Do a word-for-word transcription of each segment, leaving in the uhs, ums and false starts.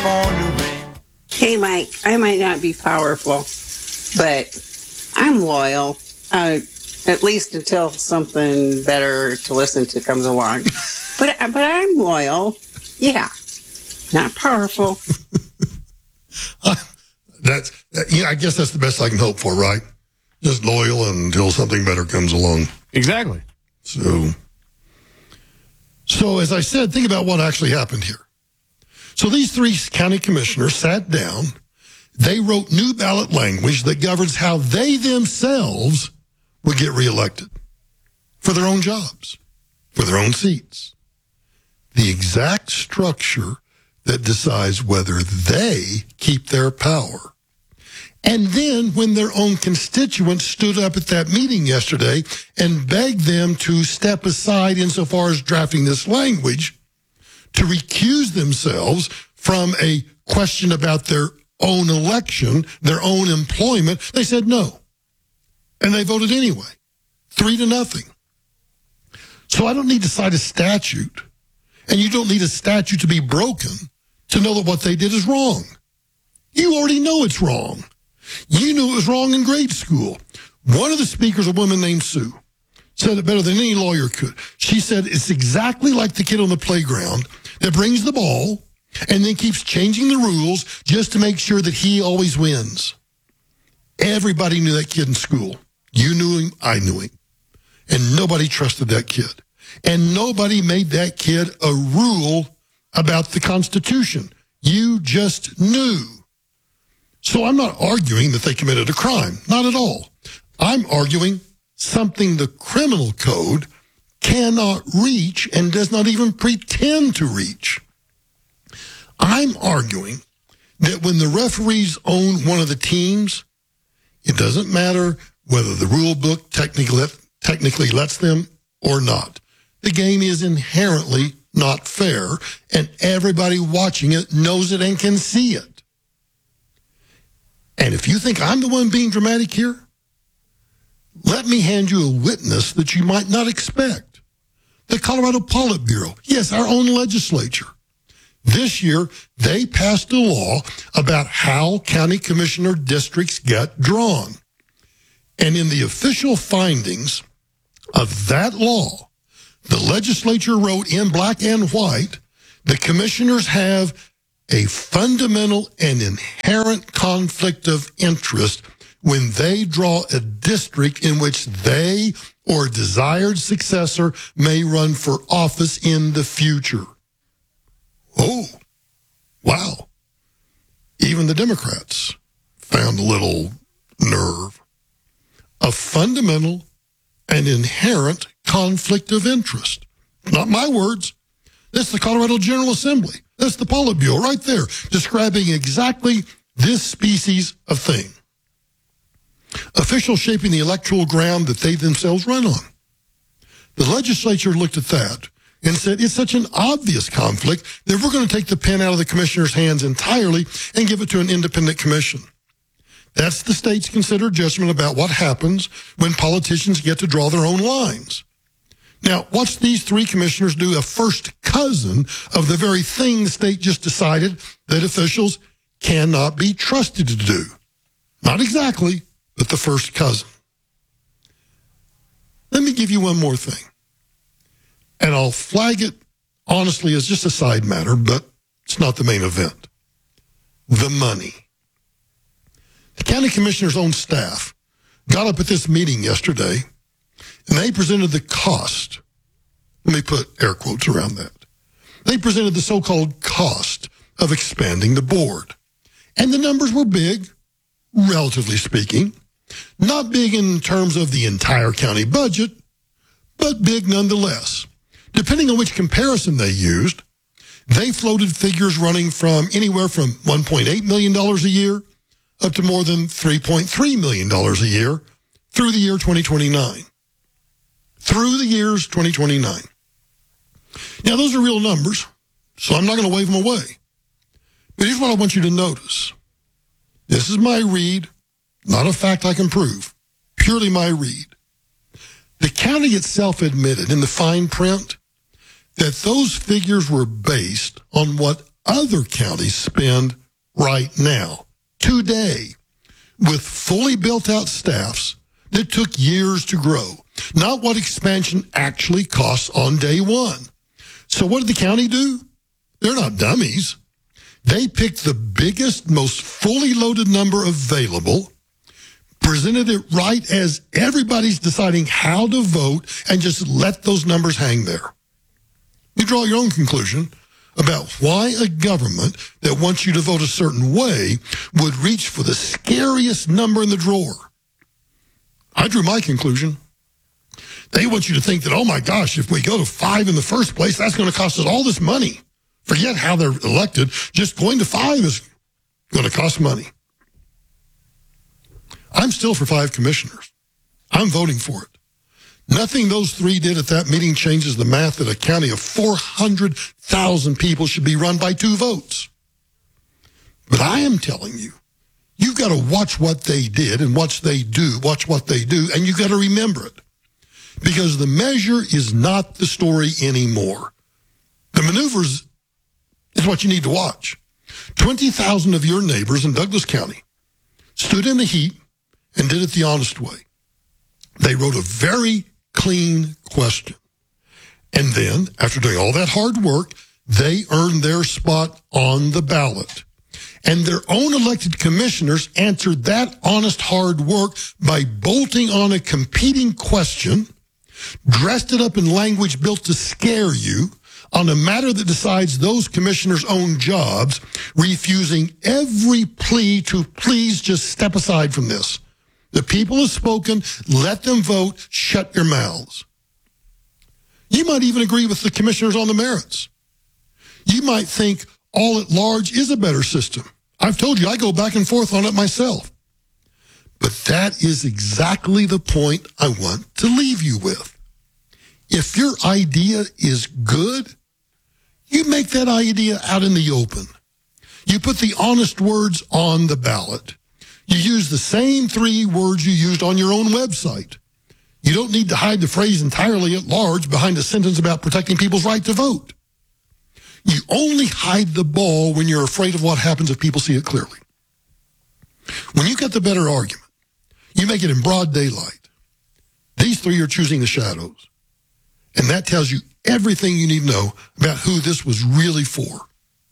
Hey, Mike, I might not be powerful, but I'm loyal, uh, at least until something better to listen to comes along. But, but I'm loyal. Yeah. Not powerful. uh, that's, yeah, I guess that's the best I can hope for, right? Just loyal until something better comes along. Exactly. So, so as I said, think about what actually happened here. So these three county commissioners sat down. They wrote new ballot language that governs how they themselves would get reelected for their own jobs, for their own seats. The exact structure that decides whether they keep their power. And then when their own constituents stood up at that meeting yesterday and begged them to step aside insofar as drafting this language, to recuse themselves from a question about their own election, their own employment, they said no. And they voted anyway, three to nothing. So I don't need to cite a statute, and you don't need a statute to be broken to know that what they did is wrong. You already know it's wrong. You knew it was wrong in grade school. One of the speakers, a woman named Sue, said it better than any lawyer could. She said it's exactly like the kid on the playground that brings the ball and then keeps changing the rules just to make sure that he always wins. Everybody knew that kid in school. You knew him, I knew him. And nobody trusted that kid. And nobody made that kid a rule about the Constitution. You just knew. So I'm not arguing that they committed a crime. Not at all. I'm arguing something the criminal code cannot reach and does not even pretend to reach. I'm arguing that when the referees own one of the teams, it doesn't matter whether the rule book technically, technically lets them or not. The game is inherently not fair, and everybody watching it knows it and can see it. And if you think I'm the one being dramatic here, let me hand you a witness that you might not expect. The Colorado Politburo, yes, our own legislature. This year, they passed a law about how county commissioner districts get drawn. And in the official findings of that law, the legislature wrote in black and white, the commissioners have a fundamental and inherent conflict of interest when they draw a district in which they or a desired successor may run for office in the future. Oh, wow. Even the Democrats found a little nerve. A fundamental and inherent conflict of interest. Not my words. That's the Colorado General Assembly. That's the Politburo right there, describing exactly this species of thing. Officials shaping the electoral ground that they themselves run on. The legislature looked at that and said, it's such an obvious conflict that we're going to take the pen out of the commissioner's hands entirely and give it to an independent commission. That's the state's considered judgment about what happens when politicians get to draw their own lines. Now, watch these three commissioners do a first cousin of the very thing the state just decided that officials cannot be trusted to do. Not exactly, but the first cousin. Let me give you one more thing. And I'll flag it honestly as just a side matter, but it's not the main event. The money. The county commissioner's own staff got up at this meeting yesterday, and they presented the cost. Let me put air quotes around that. They presented the so-called cost of expanding the board. And the numbers were big, relatively speaking. Not big in terms of the entire county budget, but big nonetheless. Depending on which comparison they used, they floated figures running from anywhere from one point eight million dollars a year up to more than three point three million dollars a year through the year twenty twenty-nine. Through the years twenty twenty-nine. Now, those are real numbers, so I'm not going to wave them away. But here's what I want you to notice. This is my read, not a fact I can prove, purely my read. The county itself admitted in the fine print that those figures were based on what other counties spend right now, today, with fully built out staffs that took years to grow, not what expansion actually costs on day one. So what did the county do? They're not dummies. They picked the biggest, most fully loaded number available, presented it right as everybody's deciding how to vote, and just let those numbers hang there. You draw your own conclusion about why a government that wants you to vote a certain way would reach for the scariest number in the drawer. I drew my conclusion. They want you to think that, oh my gosh, if we go to five in the first place, that's going to cost us all this money. Forget how they're elected. Just going to five is going to cost money. I'm still for five commissioners. I'm voting for it. Nothing those three did at that meeting changes the math that a county of four hundred thousand people should be run by two votes. But I am telling you, you've got to watch what they did and watch they do, watch what they do, and you've got to remember it. Because the measure is not the story anymore. The maneuvers is what you need to watch. twenty thousand of your neighbors in Douglas County stood in the heat and did it the honest way. They wrote a very clean question. And then, after doing all that hard work, they earned their spot on the ballot. And their own elected commissioners answered that honest hard work by bolting on a competing question, dressed it up in language built to scare you, on a matter that decides those commissioners' own jobs, refusing every plea to please just step aside from this. The people have spoken, let them vote, shut your mouths. You might even agree with the commissioners on the merits. You might think all at large is a better system. I've told you I go back and forth on it myself. But that is exactly the point I want to leave you with. If your idea is good, you make that idea out in the open. You put the honest words on the ballot. You use the same three words you used on your own website. You don't need to hide the phrase entirely at large behind a sentence about protecting people's right to vote. You only hide the ball when you're afraid of what happens if people see it clearly. When you get the better argument, you make it in broad daylight. These three are choosing the shadows. And that tells you everything you need to know about who this was really for.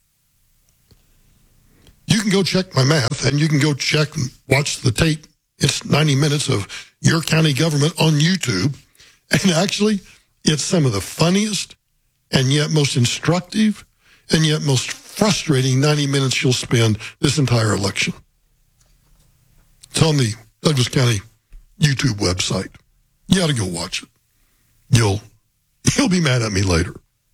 You can go check my math, and you can go check and watch the tape. It's ninety minutes of your county government on YouTube. And actually, it's some of the funniest and yet most instructive and yet most frustrating ninety minutes you'll spend this entire election. It's on the Douglas County YouTube website. You ought to go watch it. You'll, you'll be mad at me later.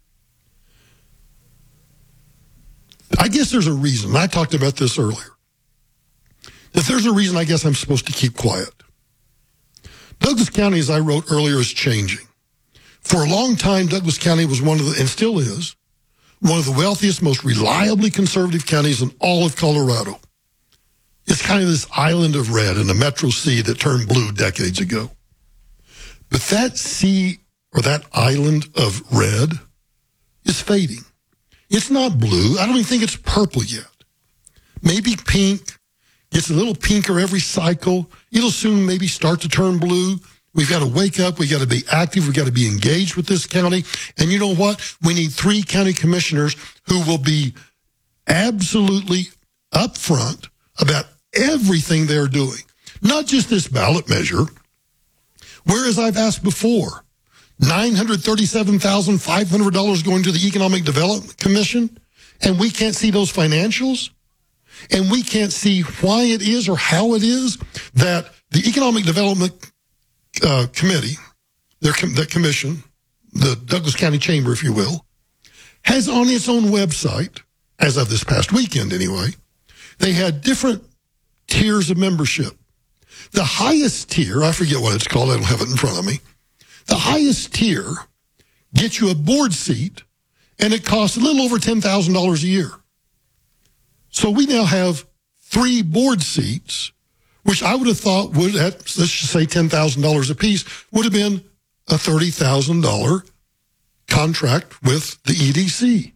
I guess there's a reason. I talked about this earlier. That there's a reason I guess I'm supposed to keep quiet. Douglas County, as I wrote earlier, is changing. For a long time, Douglas County was one of the, and still is, one of the wealthiest, most reliably conservative counties in all of Colorado. It's kind of this island of red in the metro sea that turned blue decades ago. But that sea, or that island of red, is fading. It's not blue. I don't even think it's purple yet. Maybe pink. It's a little pinker every cycle. It'll soon maybe start to turn blue. We've got to wake up. We've got to be active. We've got to be engaged with this county. And you know what? We need three county commissioners who will be absolutely upfront about everything they're doing. Not just this ballot measure. Whereas I've asked before, nine hundred thirty-seven thousand five hundred dollars going to the Economic Development Commission, and we can't see those financials, and we can't see why it is or how it is that the Economic Development uh, Committee, their com- that commission, the Douglas County Chamber, if you will, has on its own website, as of this past weekend anyway, they had different tiers of membership. The highest tier, I forget what it's called, I don't have it in front of me, the highest tier gets you a board seat, and it costs a little over ten thousand dollars a year. So we now have three board seats, which I would have thought would, at, let's just say ten thousand dollars a piece, would have been a thirty thousand dollars contract with the E D C.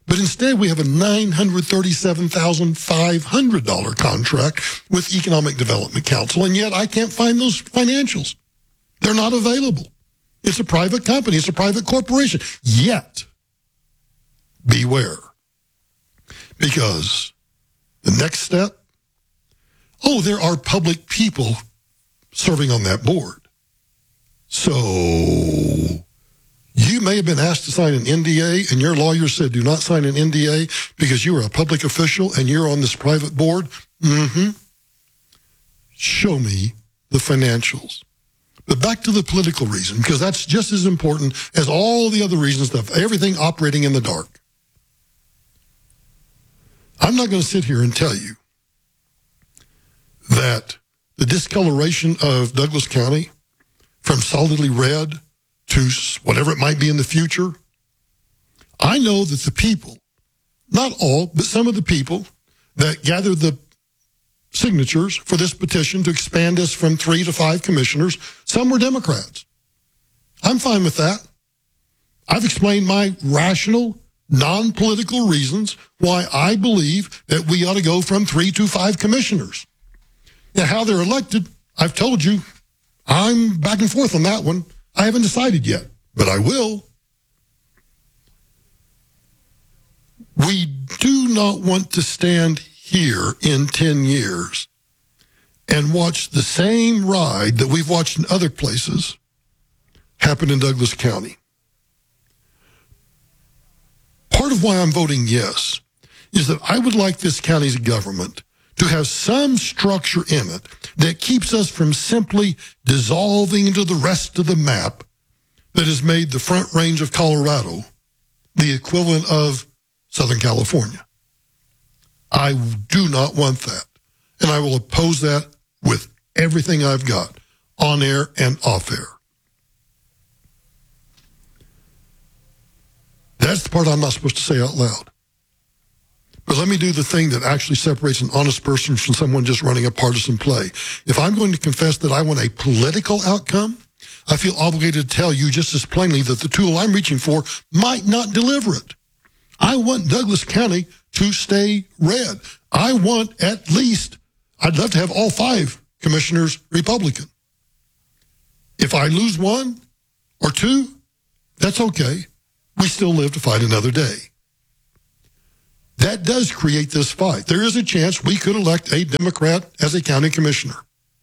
But instead, we have a nine hundred thirty-seven thousand five hundred dollars contract with Economic Development Council, and yet I can't find those financials. They're not available. It's a private company. It's a private corporation. Yet, beware. Because the next step, oh, there are public people serving on that board. So you may have been asked to sign an N D A, and your lawyer said do not sign an N D A because you are a public official and you're on this private board. Mm-hmm. Show me the financials. But back to the political reason, because that's just as important as all the other reasons of everything operating in the dark. I'm not going to sit here and tell you that the discoloration of Douglas County from solidly red to whatever it might be in the future, I know that the people, not all, but some of the people that gathered the signatures for this petition to expand us from three to five commissioners, some were Democrats. I'm fine with that. I've explained my rational, non-political reasons why I believe that we ought to go from three to five commissioners. Now, how they're elected, I've told you, I'm back and forth on that one. I haven't decided yet, but I will. We do not want to stand here in ten years and watch the same ride that we've watched in other places happen in Douglas County. Part of why I'm voting yes is that I would like this county's government to have some structure in it that keeps us from simply dissolving into the rest of the map that has made the Front Range of Colorado the equivalent of Southern California. I do not want that, and I will oppose that with everything I've got, on air and off air. That's the part I'm not supposed to say out loud. But let me do the thing that actually separates an honest person from someone just running a partisan play. If I'm going to confess that I want a political outcome, I feel obligated to tell you just as plainly that the tool I'm reaching for might not deliver it. I want Douglas County to stay red. I want at least, I'd love to have all five commissioners Republican. If I lose one or two, that's okay. We still live to fight another day. That does create this fight. There is a chance we could elect a Democrat as a county commissioner.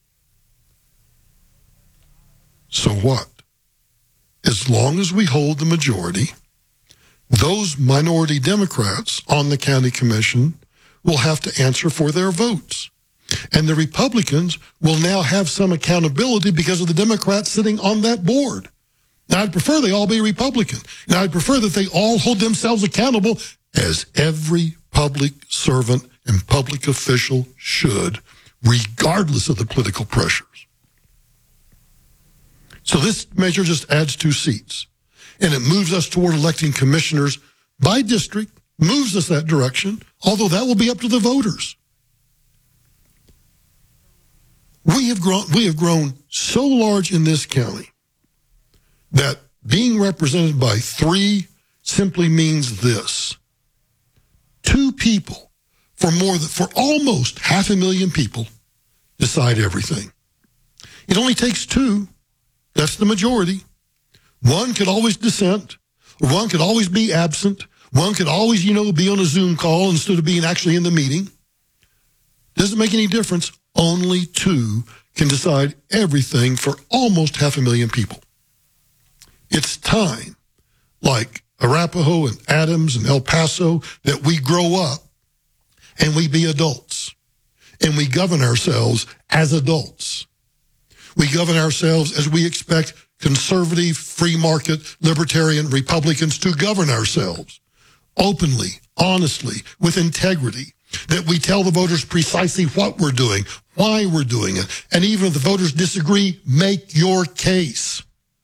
So what? As long as we hold the majority, those minority Democrats on the county commission will have to answer for their votes. And the Republicans will now have some accountability because of the Democrats sitting on that board. Now, I'd prefer they all be Republican. Now, I'd prefer that they all hold themselves accountable, as every public servant and public official should, regardless of the political pressures. So this measure just adds two seats, and it moves us toward electing commissioners by district, moves us that direction, although that will be up to the voters. We have grown, we have grown so large in this county that being represented by three simply means this. Two people for more than, for almost half a million people decide everything. It only takes two. That's the majority. One could always dissent. One could always be absent. One could always, you know, be on a Zoom call instead of being actually in the meeting. Doesn't make any difference. Only two can decide everything for almost half a million people. It's time, like Arapahoe and Adams and El Paso, that we grow up and we be adults and we govern ourselves as adults. We govern ourselves as we expect conservative, free market, libertarian Republicans to govern ourselves openly, honestly, with integrity, that we tell the voters precisely what we're doing, why we're doing it, and even if the voters disagree, make your case.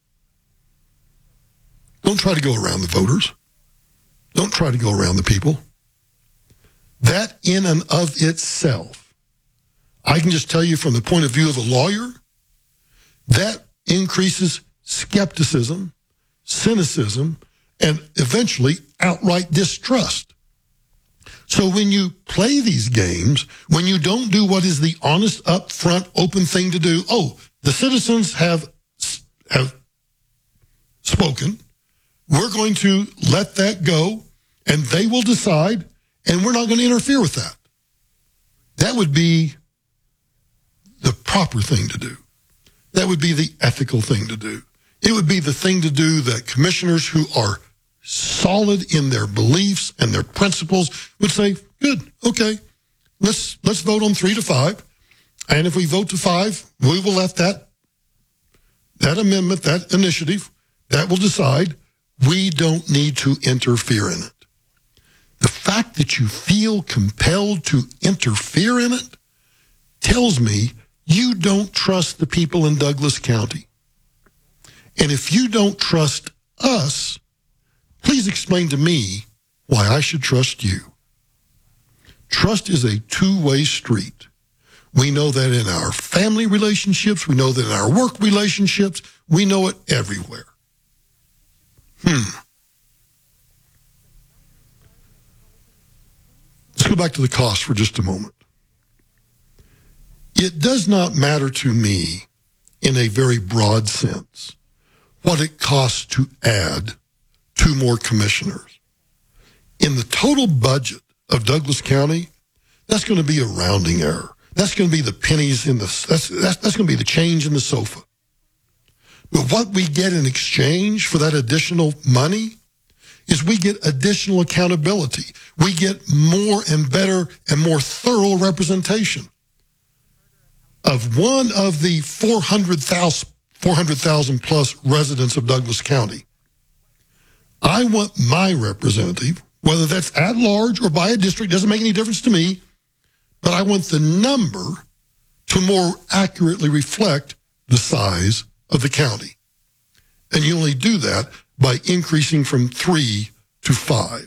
Don't try to go around the voters. Don't try to go around the people. That in and of itself, I can just tell you from the point of view of a lawyer, that increases skepticism, cynicism, and eventually outright distrust. So when you play these games, when you don't do what is the honest, upfront, open thing to do, oh, the citizens have have spoken, we're going to let that go, and they will decide, and we're not going to interfere with that. That would be the proper thing to do. That would be the ethical thing to do. It would be the thing to do that commissioners who are solid in their beliefs and their principles would say, good, okay, let's let's vote on three to five. And if we vote to five, we will let that, that amendment, that initiative, that will decide. We don't need to interfere in it. The fact that you feel compelled to interfere in it tells me you don't trust the people in Douglas County. And if you don't trust us, please explain to me why I should trust you. Trust is a two-way street. We know that in our family relationships. We know that in our work relationships. We know it everywhere. Hmm. Let's go back to the cost for just a moment. It does not matter to me in a very broad sense what it costs to add two more commissioners. In the total budget of Douglas County, that's going to be a rounding error. That's going to be the pennies in the, that's, that's, that's going to be the change in the sofa. But what we get in exchange for that additional money is we get additional accountability. We get more and better and more thorough representation of one of the four hundred thousand plus residents of Douglas County. I want my representative, whether that's at large or by a district, doesn't make any difference to me, but I want the number to more accurately reflect the size of the county. And you only do that by increasing from three to five.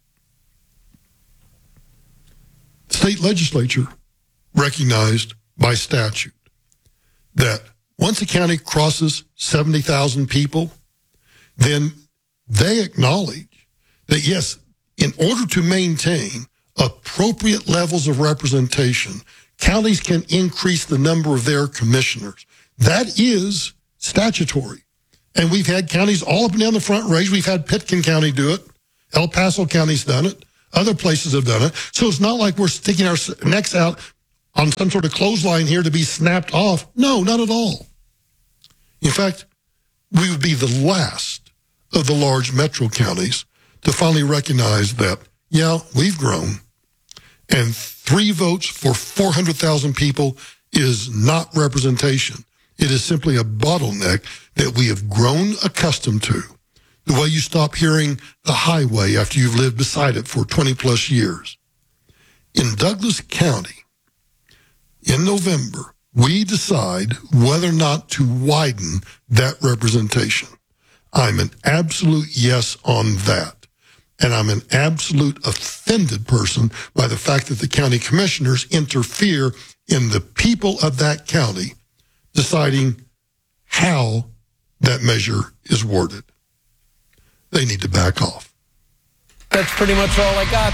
The state legislature recognized by statute that once a county crosses seventy thousand people, then they acknowledge that, yes, in order to maintain appropriate levels of representation, counties can increase the number of their commissioners. That is statutory. And we've had counties all up and down the Front Range. We've had Pitkin County do it. El Paso County's done it. Other places have done it. So it's not like we're sticking our necks out on some sort of clothesline here to be snapped off. No, not at all. In fact, we would be the last of the large metro counties to finally recognize that, yeah, we've grown, and three votes for four hundred thousand people is not representation. It is simply a bottleneck that we have grown accustomed to. The way you stop hearing the highway after you've lived beside it for twenty plus years. In Douglas County, in November, we decide whether or not to widen that representation. I'm an absolute yes on that. And I'm an absolute offended person by the fact that the county commissioners interfere in the people of that county deciding how that measure is worded. They need to back off. That's pretty much all I got.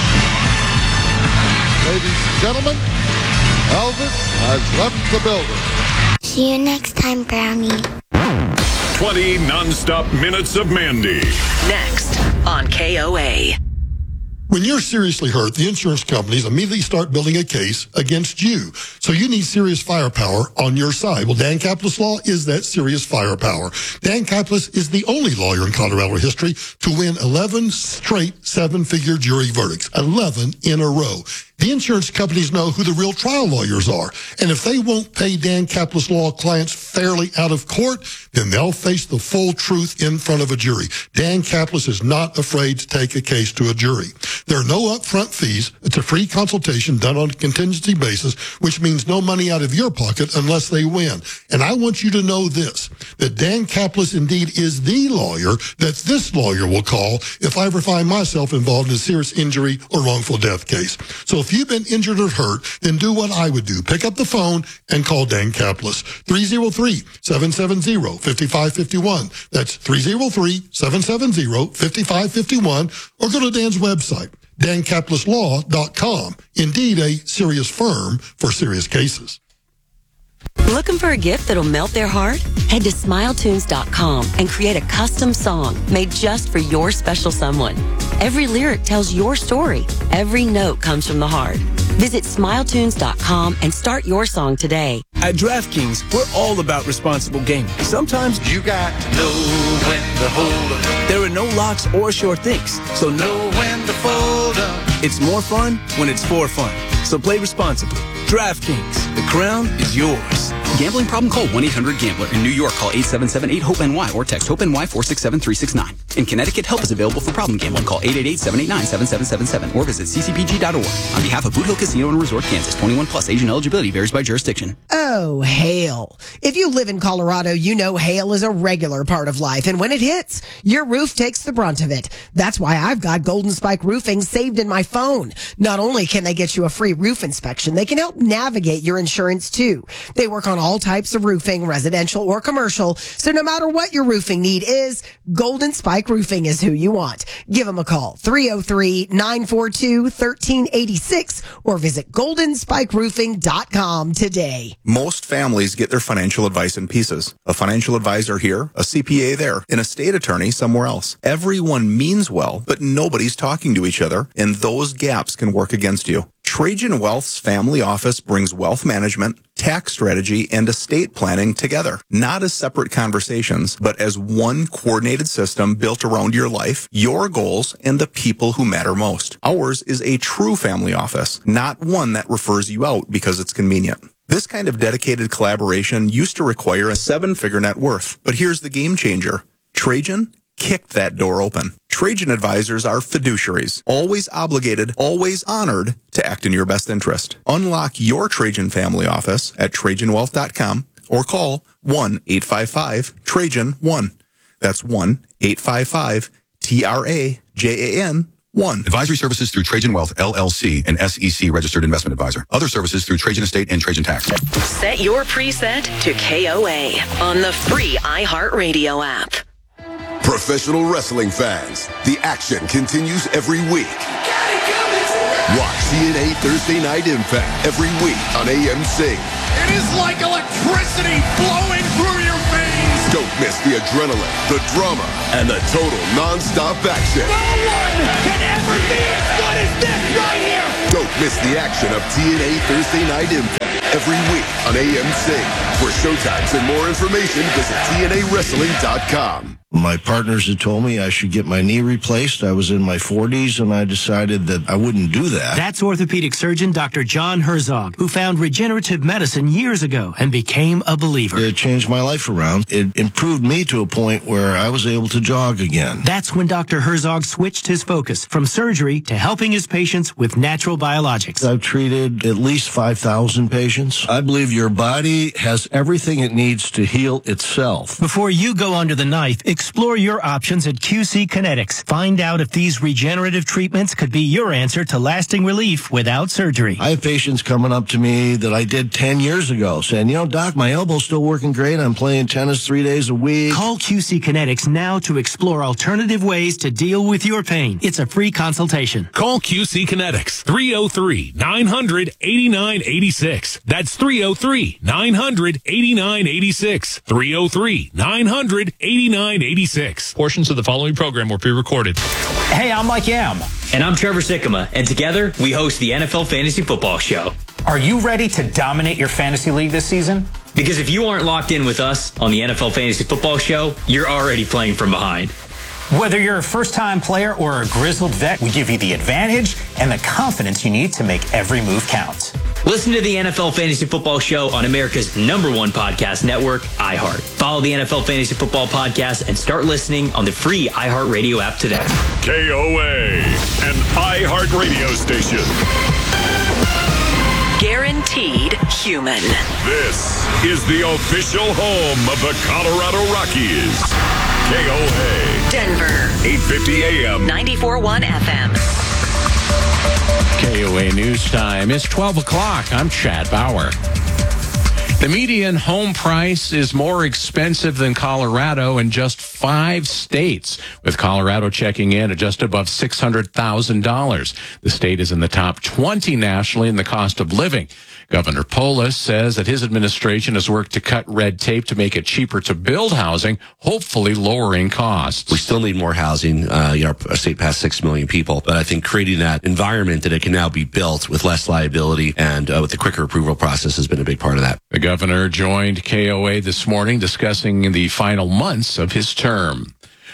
Ladies and gentlemen, Elvis has left the building. See you next time, Brownie. twenty nonstop minutes of Mandy. Next on K O A. When you're seriously hurt, the insurance companies immediately start building a case against you. So you need serious firepower on your side. Well, Dan Caplis Law is that serious firepower. Dan Caplis is the only lawyer in Colorado history to win eleven straight seven-figure jury verdicts, eleven in a row. The insurance companies know who the real trial lawyers are. And if they won't pay Dan Caplis Law clients fairly out of court, then they'll face the full truth in front of a jury. Dan Caplis is not afraid to take a case to a jury. There are no upfront fees. It's a free consultation done on a contingency basis, which means no money out of your pocket unless they win. And I want you to know this, that Dan Caplis indeed is the lawyer that this lawyer will call if I ever find myself involved in a serious injury or wrongful death case. So if if you've been injured or hurt, then do what I would do. Pick up the phone and call Dan Caplis. three oh three, seven seven oh, five five five one. That's three oh three, seven seven oh, five five five one. Or go to Dan's website, dan caplis law dot com. Indeed, a serious firm for serious cases. Looking for a gift that'll melt their heart? Head to smile tunes dot com and create a custom song made just for your special someone. Every lyric tells your story. Every note comes from the heart. Visit smile tunes dot com and start your song today. At DraftKings, we're all about responsible gaming. Sometimes you got to know when to hold up. There are no locks or sure things, so know when to fold up. It's more fun when it's for fun. So play responsibly. DraftKings, the crown is yours. Gambling problem? Call one eight hundred gambler. In New York, call eight seven seven eight hope N Y or text HOPE-NY four six seven three six nine. In Connecticut, help is available for problem gambling. Call eight eight eight, seven eight nine, seven seven seven seven or visit c c p g dot org. On behalf of Boot Hill Casino and Resort, Kansas, twenty-one plus, age and eligibility varies by jurisdiction. Oh, hail. If you live in Colorado, you know hail is a regular part of life. And when it hits, your roof takes the brunt of it. That's why I've got Golden Spike Roofing saved in my phone. Not only can they get you a free roof inspection, they can help navigate your insurance too. They work on all types of roofing, residential or commercial. So no matter what your roofing need is, Golden Spike Roofing is who you want. Give them a call, three oh three, nine four two, one three eight six or visit golden spike roofing dot com today. Most families get their financial advice in pieces. A financial advisor here, a C P A there, an estate attorney somewhere else. Everyone means well, but nobody's talking to each other, and those gaps can work against you. Trajan Wealth's family office brings wealth management, tax strategy, and estate planning together, not as separate conversations, but as one coordinated system built around your life, your goals, and the people who matter most. Ours is a true family office, not one that refers you out because it's convenient. This kind of dedicated collaboration used to require a seven-figure net worth, but here's the game changer. Trajan kicked that door open. Trajan advisors are fiduciaries, always obligated, always honored to act in your best interest. Unlock your Trajan family office at trajan wealth dot com or call one eight five five Trajan one. That's one eight five five T R A J A N one. Advisory services through Trajan Wealth, L L C, an S E C registered investment advisor. Other services through Trajan Estate and Trajan Tax. Set your preset to K O A on the free iHeartRadio app. Professional wrestling fans, the action continues every week. Watch T N A Thursday Night Impact every week on A M C. It is like electricity flowing through your veins. Don't miss the adrenaline, the drama, and the total non-stop action. No one can ever be as good as this right here. Don't miss the action of T N A Thursday Night Impact every week on A M C. For showtimes and more information, visit T N A wrestling dot com. My partners had told me I should get my knee replaced. I was in my forties, and I decided that I wouldn't do that. That's orthopedic surgeon Doctor John Herzog, who found regenerative medicine years ago and became a believer. It changed my life around. It improved me to a point where I was able to jog again. That's when Doctor Herzog switched his focus from surgery to helping his patients with natural biologics. I've treated at least five thousand patients. I believe your body has everything it needs to heal itself. Before you go under the knife, explore your options at Q C Kinetics. Find out if these regenerative treatments could be your answer to lasting relief without surgery. I have patients coming up to me that I did ten years ago saying, you know, Doc, my elbow's still working great. I'm playing tennis three days a week. Call Q C Kinetics now to explore alternative ways to deal with your pain. It's a free consultation. Call Q C Kinetics, three oh three, nine hundred, eighty-nine eighty-six. That's three oh three, nine hundred, eighty-nine eighty-six. three oh three, nine hundred, eighty-nine eighty-six. Portions of the following program were pre-recorded. Hey, I'm Mike Yam. And I'm Trevor Sikkema. And together, we host the N F L Fantasy Football Show. Are you ready to dominate your fantasy league this season? Because if you aren't locked in with us on the N F L Fantasy Football Show, you're already playing from behind. Whether you're a first-time player or a grizzled vet, we give you the advantage and the confidence you need to make every move count. Listen to the N F L Fantasy Football Show on America's number one podcast network, iHeart. Follow the N F L Fantasy Football Podcast and start listening on the free iHeartRadio app today. K O A, an iHeart radio station. Guaranteed human. This is the official home of the Colorado Rockies. K O A. Denver. eight fifty A M. ninety-four point one F M. K O A News Time. It's twelve o'clock. I'm Chad Bauer. The median home price is more expensive than Colorado in just five states, with Colorado checking in at just above six hundred thousand dollars. The state is in the top twenty nationally in the cost of living. Governor Polis says that his administration has worked to cut red tape to make it cheaper to build housing, hopefully lowering costs. We still need more housing. Uh, you know, our state passed six million people, but I think creating that environment that it can now be built with less liability and uh, with the quicker approval process has been a big part of that. The governor joined K O A this morning discussing the final months of his term.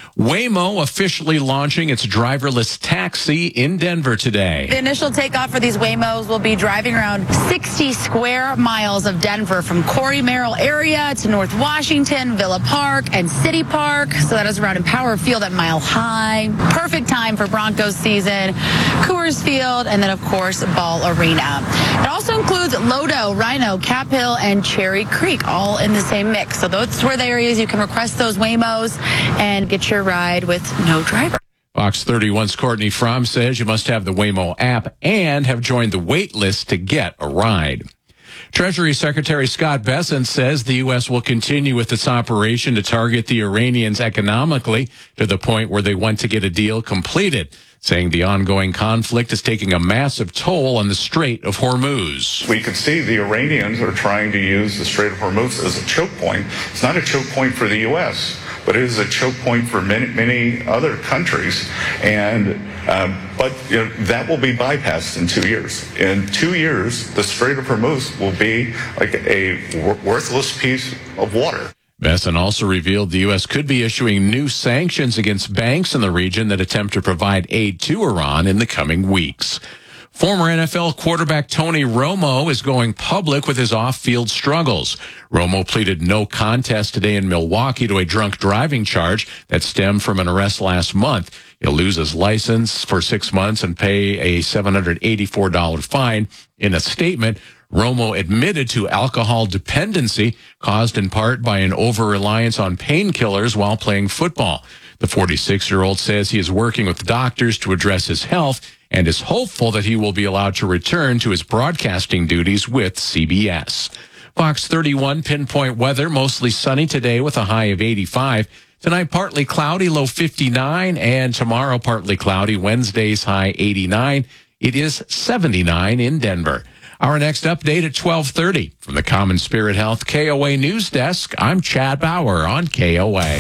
Waymo officially launching its driverless taxi in Denver today. The initial takeoff for these Waymos will be driving around sixty square miles of Denver from Corey Merrill area to North Washington, Villa Park, and City Park. So that is around Empower Field at Mile High. Perfect time for Broncos season, Coors Field, and then, of course, Ball Arena. It also includes Lodo, Rhino, Cap Hill, and Cherry Creek, all in the same mix. So those were the areas you can request those Waymos and get your ride with no driver. Fox thirty-one's Courtney Fromm says you must have the Waymo app and have joined the wait list to get a ride. Treasury Secretary Scott Bessent says the U S will continue with its operation to target the Iranians economically to the point where they want to get a deal completed, saying the ongoing conflict is taking a massive toll on the Strait of Hormuz. We could see the Iranians are trying to use the Strait of Hormuz as a choke point. It's not a choke point for the U S, but it is a choke point for many, many other countries. And um, but you know, that will be bypassed in two years. In two years, the Strait of Hormuz will be like a w- worthless piece of water. Bessent also revealed the U S could be issuing new sanctions against banks in the region that attempt to provide aid to Iran in the coming weeks. Former N F L quarterback Tony Romo is going public with his off-field struggles. Romo pleaded no contest today in Milwaukee to a drunk driving charge that stemmed from an arrest last month. He'll lose his license for six months and pay a seven hundred eighty-four dollars fine. In a statement, Romo admitted to alcohol dependency caused in part by an over-reliance on painkillers while playing football. The forty-six-year-old says he is working with doctors to address his health and is hopeful that he will be allowed to return to his broadcasting duties with C B S. Fox thirty-one pinpoint weather, mostly sunny today with a high of eighty-five. Tonight, partly cloudy, low fifty-nine, and tomorrow, partly cloudy, Wednesday's high eighty-nine. It is seventy-nine in Denver. Our next update at twelve thirty. From the Common Spirit Health K O A News Desk, I'm Chad Bauer on K O A.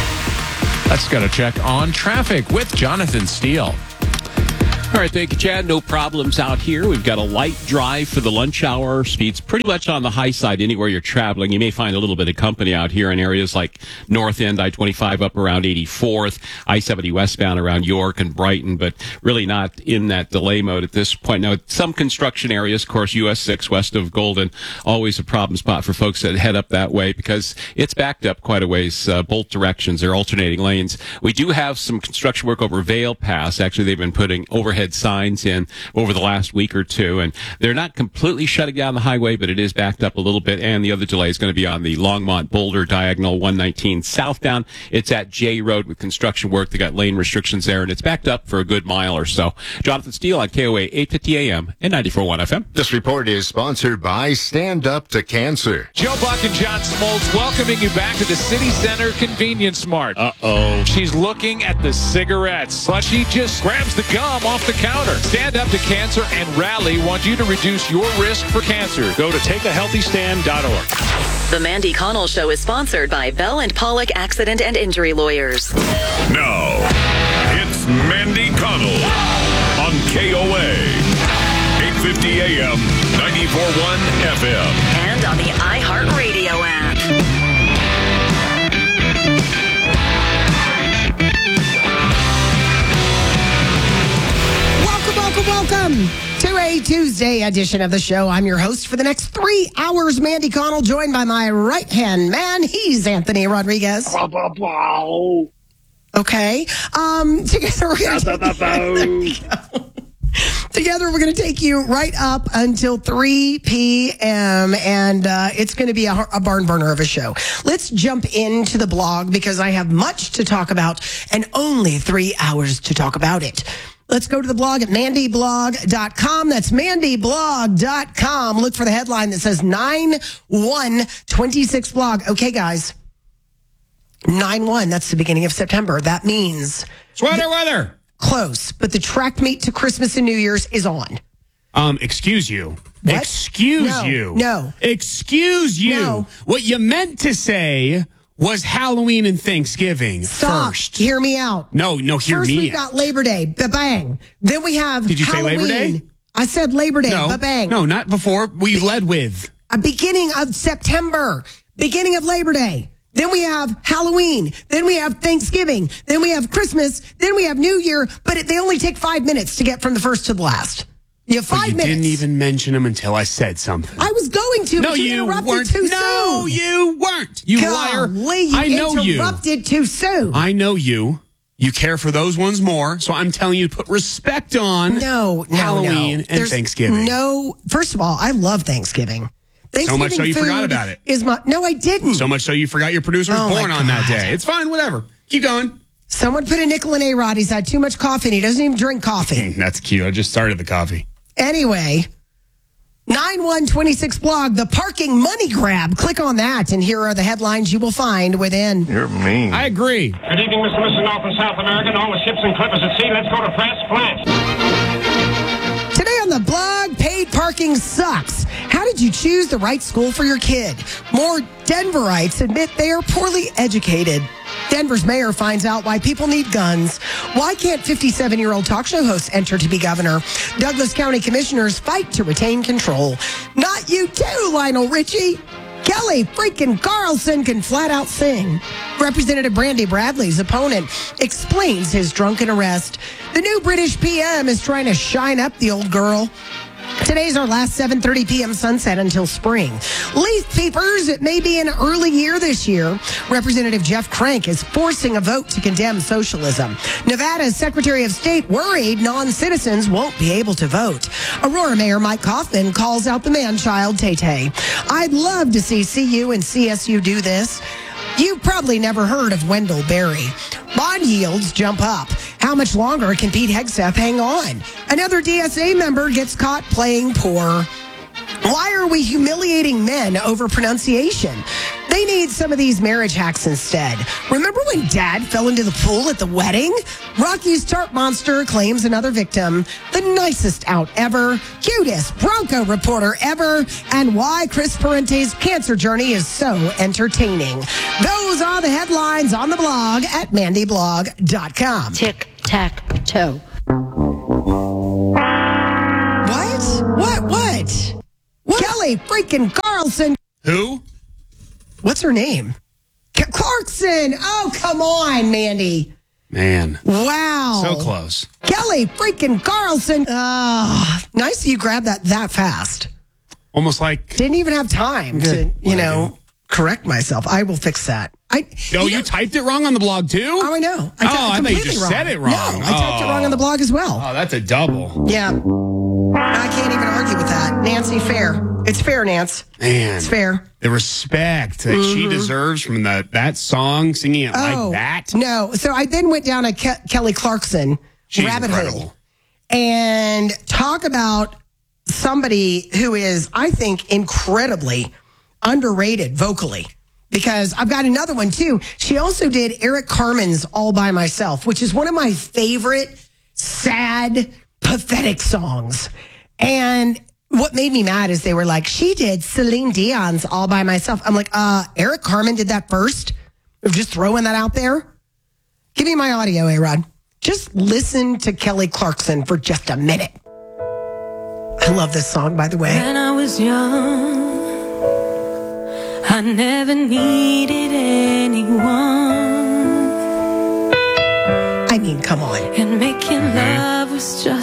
Let's get a check on traffic with Jonathan Steele. All right, thank you, Chad. No problems out here. We've got a light drive for the lunch hour. Speeds pretty much on the high side anywhere you're traveling. You may find a little bit of company out here in areas like North End, I twenty-five up around eighty-fourth, I seventy westbound around York and Brighton, but really not in that delay mode at this point. Now, some construction areas, of course, U S six west of Golden, always a problem spot for folks that head up that way because it's backed up quite a ways, uh, both directions. They're alternating lanes. We do have some construction work over Vale Pass. Actually, they've been putting overhead signs in over the last week or two, and they're not completely shutting down the highway, but it is backed up a little bit, and the other delay is going to be on the Longmont Boulder diagonal one nineteen southbound. It's at J Road with construction work. They got lane restrictions there, and it's backed up for a good mile or so. Jonathan Steele on K O A eight fifty A M and ninety-four point one F M. This report is sponsored by Stand Up to Cancer. Joe Buck and John Smoltz welcoming you back to the City Center Convenience Mart. Uh-oh. She's looking at the cigarettes, but she just grabs the gum off the counter. Stand Up to Cancer and Rally want you to reduce your risk for cancer. Go to take a healthy stand dot org. The Mandy Connell Show is sponsored by Bell and Pollock Accident and Injury Lawyers. Now, it's Mandy Connell on K O A, eight fifty A M, ninety-four point one F M. And on the iHeartRadio app. Welcome, welcome to a Tuesday edition of the show. I'm your host for the next three hours, Mandy Connell, joined by my right-hand man. He's Anthony Rodriguez. Okay. Um, together we're going to Together, we're going to take you right up until three p.m., and uh, it's going to be a, a barn burner of a show. Let's jump into the blog because I have much to talk about and only three hours to talk about it. Let's go to the blog at mandy blog dot com. That's mandy blog dot com. Look for the headline that says nine one twenty-six blog. Okay, guys. nine one, that's the beginning of September. That means... Sweater weather! Close, but the track meet to Christmas and New Year's is on. Um, excuse you. What? Excuse No, you. no. Excuse you. No. What you meant to say was Halloween and Thanksgiving Stop. first. Hear me out. No, no, hear First me we out. got Labor Day, ba-bang. Then we have Did you say Halloween. Labor Day? I said Labor Day, No, ba-bang. no, not before. We led with. A beginning of September, beginning of Labor Day. Then we have Halloween. Then we have Thanksgiving. Then we have Christmas. Then we have New Year. But it, they only take five minutes to get from the first to the last. You have But five you minutes. didn't even mention them until I said something. I was going to, No, but you, you interrupted weren't. too No, soon. you weren't. You liar. Golly, you I know you. interrupted too soon. I know you. You care for those ones more, so I'm telling you to put respect on No, no, Halloween no. and There's Thanksgiving. No, first of all, I love Thanksgiving. So much so you Thanksgiving forgot food about it. Is my no, I didn't. So much so you forgot your producer was Oh, my born on that God. day. It's fine, whatever. Keep going. Someone put a nickel in A-Rod. He's had too much coffee and he doesn't even drink coffee. That's cute. I just started the coffee. Anyway, nine one twenty-six blog, the parking money grab. Click on that, and here are the headlines you will find within. You're mean. I agree. Good evening, Mister and Missus North and South America, and all the ships and clippers at sea. Let's go to press flash. Today on the blog, paid parking sucks. How did you choose the right school for your kid? More Denverites admit they are poorly educated. Denver's mayor finds out why people need guns. Why can't fifty-seven-year-old talk show hosts enter to be governor? Douglas County commissioners fight to retain control. Not you too, Lionel Richie. Kelly freaking Carlson can flat out sing. Representative Brandy Bradley's opponent explains his drunken arrest. The new British P M is trying to shine up the old girl. Today's our last seven thirty p.m. sunset until spring. Leaf peepers, it may be an early year this year. Representative Jeff Crank is forcing a vote to condemn socialism. Nevada's Secretary of State worried non-citizens won't be able to vote. Aurora Mayor Mike Kaufman calls out the man-child Tay-Tay. I'd love to see C U and C S U do this. You've probably never heard of Wendell Berry. Bond yields jump up. How much longer can Pete Hegseth hang on? Another D S A member gets caught playing poor. Why are we humiliating men over pronunciation? They need some of these marriage hacks instead. Remember when Dad fell into the pool at the wedding? Rocky's Tart Monster claims another victim. The nicest out ever. Cutest Bronco reporter ever. And why Chris Parente's cancer journey is so entertaining. Those are the headlines on the blog at mandy blog dot com. Tic-tac-toe. What? What? What? What? Kelly freaking Carlson. Who? What's her name? K- Clarkson. Oh, come on, Mandy. Man. Wow. So close. Kelly freaking Carlson. Oh, nice you grabbed that that fast. Almost like. Didn't even have time to, you know, correct myself. I will fix that. I. Oh, you, you typed it wrong on the blog too? Oh, I know. I oh, I thought you just wrong. said it wrong. No, I typed oh. it wrong on the blog as well. Oh, that's a double. Yeah. I can't even argue with that. Nancy, fair. It's fair, Nance. Man. It's fair. The respect that mm-hmm. she deserves from the, that song, singing it oh, like that. No. So I then went down a Ke- Kelly Clarkson She's rabbit incredible. hole and talk about somebody who is, I think, incredibly underrated vocally. Because I've got another one too. She also did Eric Carmen's All By Myself, which is one of my favorite sad, pathetic songs. And what made me mad is they were like, she did Celine Dion's All By Myself. I'm like, uh, Eric Carmen did that first? Just throwing that out there? Give me my audio, A-Rod. Just listen to Kelly Clarkson for just a minute. I love this song, by the way. When I was young, I never needed anyone. I mean, come on. And making love was just